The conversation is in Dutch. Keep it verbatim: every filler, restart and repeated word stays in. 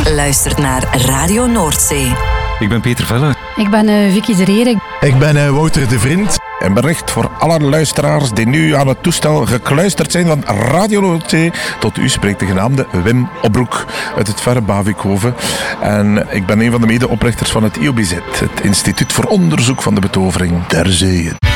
luistert naar Radio Noordzee. Ik ben Peter Velle. Ik ben uh, Vicky de Rere. Ik ben uh, Wouter de Vriend. Een bericht voor alle luisteraars die nu aan het toestel gekluisterd zijn van Radio Noordzee. Tot u spreekt de genaamde Wim Opbroek uit het verre Bavikhoven. En ik ben een van de medeoprichters van het I O B Z, het Instituut voor Onderzoek van de Betovering der Zeeën.